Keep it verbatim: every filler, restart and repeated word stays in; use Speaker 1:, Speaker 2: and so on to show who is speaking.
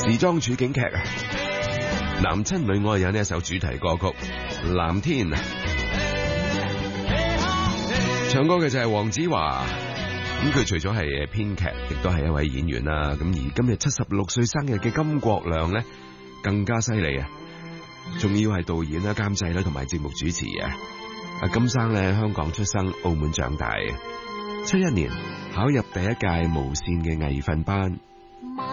Speaker 1: 時裝處境劇啊，男親女愛有呢一首主題歌曲《藍天》，唱歌嘅就係黃子華。咁佢除咗係編劇，亦都係一位演員啦。咁而今日七十六歲生日嘅金國亮呢，更加犀利啊！仲要係導演啦、監製啦同埋節目主持啊！阿金生咧，香港出生，澳門長大，七一年考入第一屆無綫嘅藝訓班。